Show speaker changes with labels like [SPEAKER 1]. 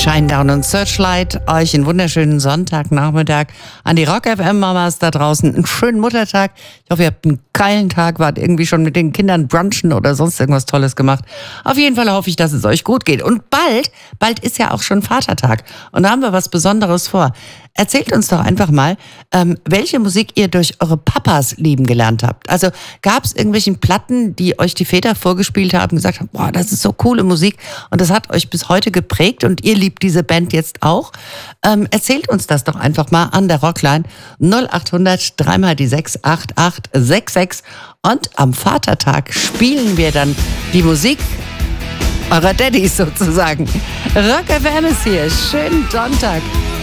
[SPEAKER 1] Shinedown und Searchlight, euch einen wunderschönen Sonntagnachmittag an die Rock-FM-Mamas da draußen. Einen schönen Muttertag. Ich hoffe, ihr habt einen geilen Tag, wart irgendwie schon mit den Kindern brunchen oder sonst irgendwas Tolles gemacht. Auf jeden Fall hoffe ich, dass es euch gut geht. Und bald ist ja auch schon Vatertag. Und da haben wir was Besonderes vor. Erzählt uns doch einfach mal, welche Musik ihr durch eure Papas lieben gelernt habt. Also gab es irgendwelchen Platten, die euch die Väter vorgespielt haben und gesagt haben, boah, das ist so coole Musik und das hat euch bis heute geprägt und ihr liebt diese Band jetzt auch. Erzählt uns das doch einfach mal an der Rockline 0800 3 mal die 6 8866 und am Vatertag spielen wir dann die Musik eurer Daddys sozusagen. Rock FM ist hier. Schönen Sonntag.